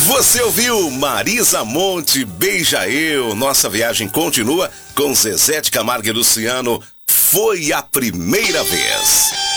Você ouviu Marisa Monte, Beija Eu. Nossa viagem continua com Zezé de Camargo e Luciano. Foi a primeira vez.